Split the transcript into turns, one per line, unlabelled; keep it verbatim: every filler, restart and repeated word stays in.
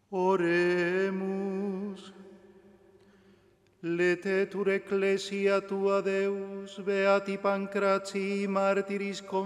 Oremus. Letetur ecclesia tua Deus, beati Pancratii, martiris